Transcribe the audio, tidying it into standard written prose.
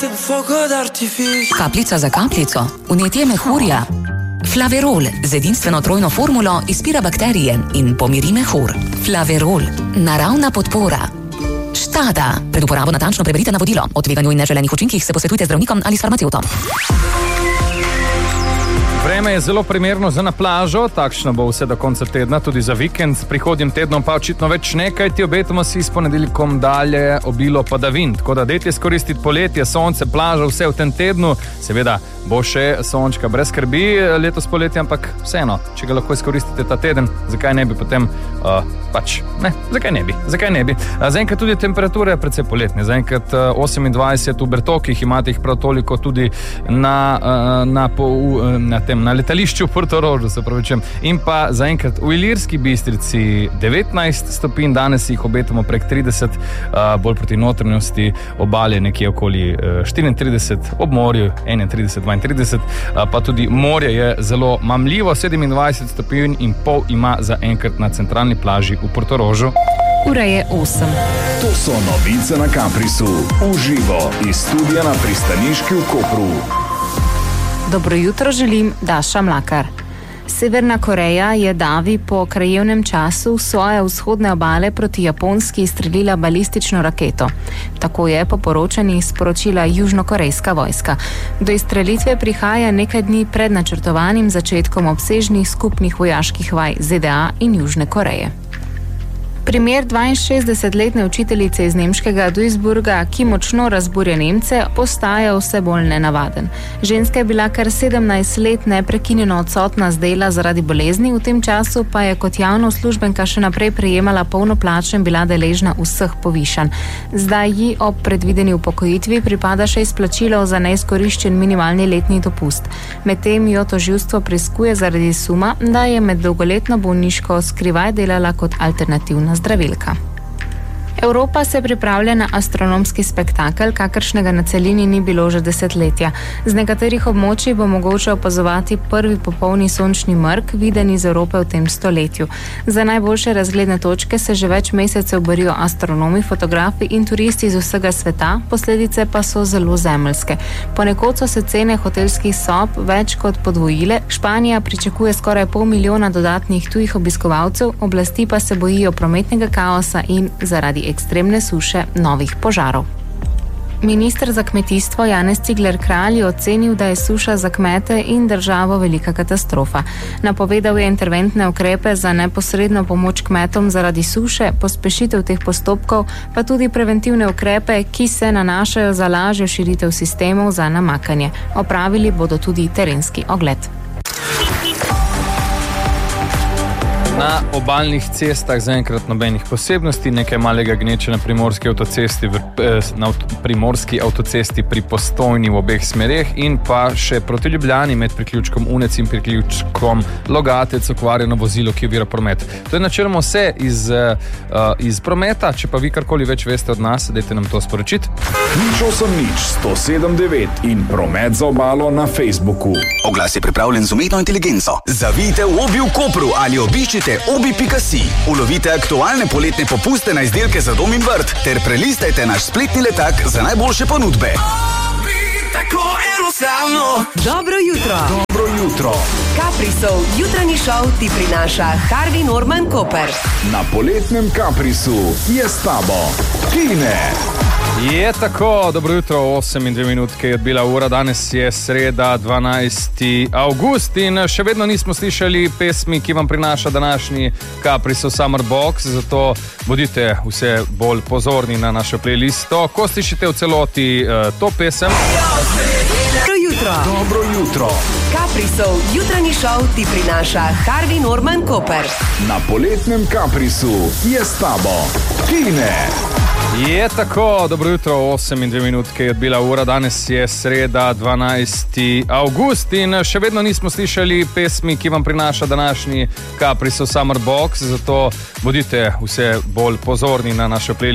Kapljica za kapljico, vnetje mehurja. Flaverol z edinstveno trojno formulo izpira bakterije in pomiri mehur. Flaverol, naravna podpora. Štada. Pred uporabo natančno preberite navodilo. O tveganju in neželenih učinkih se posvetujte z zdravnikom ali s farmacevtom. Vreme je zelo primerno za na plažo, takšno bo vse do konca tedna, tudi za vikend. S prihodnjim tednom pa očitno več nekaj, ti obetamo si s ponedeljkom dalje obilo padavin. Tako da dajte izkoristiti poletje, sonce, plažo, vse v tem tednu. Seveda bo še sončka brez skrbi letos poletje, ampak vseeno, če ga lahko izkoristite ta teden, zakaj ne bi potem, zakaj ne bi. Zaenkrat tudi temperature precej poletne, zaenkrat 28 v Bertokih, imate jih prav toliko tudi na letališču v Portorožu, se pravičem. In pa zaenkrat v Ilirski Bistrici 19 stopinj, danes jih obetamo prek 30, bolj proti notranjosti obale nekje okoli 34, ob morju 31, 32, pa tudi morje je zelo mamljivo, 27 stopinj in pol ima zaenkrat na centralni plaži v Portorožu. Ura je 8. To so novice na Caprisu, uživo iz studia na pristaniški v Kopru. Dobro jutro želim, Daša Mlakar. Severna Koreja je davi po krajevnem času svoje vzhodne obale proti Japonski izstrelila balistično raketo. Tako je po poročanjih sporočila južnokorejska vojska. Do izstrelitve prihaja nekaj dni pred načrtovanim začetkom obsežnih skupnih vojaških vaj ZDA in Južne Koreje. Primer 62-letne učiteljice iz nemškega Duisburga, ki močno razburja Nemce, postaja vse bolj nenavaden. Ženska je bila kar 17 let neprekinjeno odsotna z dela zaradi bolezni, v tem času pa je kot javna uslužbenka še naprej prejemala polno plačo in bila deležna vseh povišanj. Zdaj ji ob predvideni upokojitvi pripada še izplačilo za neizkoriščen minimalni letni dopust. Medtem jo tožilstvo preiskuje zaradi suma, da je med dolgoletno bolniško skrivaj delala kot alternativna zdravilka. Evropa se pripravlja na astronomski spektakel, kakršnega na celini ni bilo že desetletja. Z nekaterih območij bo mogoče opazovati prvi popolni sončni mrk, viden iz Evrope v tem stoletju. Za najboljše razgledne točke se že več mesecev borijo astronomi, fotografi in turisti iz vsega sveta, posledice pa so zelo zemeljske. Ponekod so se cene hotelskih sob več kot podvojile, Španija pričakuje skoraj 500 000 dodatnih tujih obiskovalcev, oblasti pa se bojijo prometnega kaosa in zaradi ekstremne suše novih požarov. Minister za kmetijstvo Janez Cigler Kralj je ocenil, da je suša za kmete in državo velika katastrofa. Napovedal je interventne ukrepe za neposredno pomoč kmetom zaradi suše, pospešitev teh postopkov, pa tudi preventivne ukrepe, ki se nanašajo za lažjo širitev sistemov za namakanje. Opravili bodo tudi terenski ogled. Na obalnih cestah zaenkrat nobenih posebnosti, nekaj malega gneče na primorski avtocesti pri Postojni v obeh smereh in pa še proti Ljubljani med priključkom Unec in priključkom Logatec okvarjeno vozilo, ki ovira promet. To je načeloma vse iz prometa, če pa vi karkoli več veste od nas, dajte nam to sporočiti. 08-1079 in promet za obalo na Facebooku. Oglas je pripravljen z umetno inteligenco. Zavijte v Obi v Kopru ali obiščite obi.si. Ulovite aktualne poletne popuste na izdelke za dom in vrt ter prelistajte naš spletni letak za najboljše ponudbe. Tako enostavno. Dobro jutro. Dobro jutro. Caprisov jutranji šov ti prinaša Harvey Norman Koper. Na poletnem Caprisu je s tabo Tine. Je tako, dobro jutro, 8 in 2 minutke je odbila ura, danes je sreda 12. avgust in še vedno nismo slišali pesmi, ki vam prinaša današnji Caprisov Summer Box, zato bodite vse bolj pozorni na našo playlisto. Ko slišite v celoti to pesem... Dobro jutro. Dobro jutro. Caprisov jutranji šov ti prinaša Harvey Norman Koper. Na poletnem Caprisu je s tabo Tine. Je tako, dobro jutro, 8 in 2 minutke je odbila ura, danes je sreda 12. avgust in še vedno nismo slišali pesmi, ki vam prinaša današnji Caprisov Summer Box, zato bodite vse bolj pozorni na našo playlist.